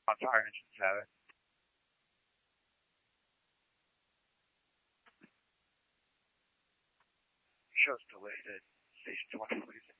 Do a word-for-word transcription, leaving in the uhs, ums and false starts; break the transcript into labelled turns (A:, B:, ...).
A: Oh, sorry, engine seven. Show's deleted. Station twenty, please.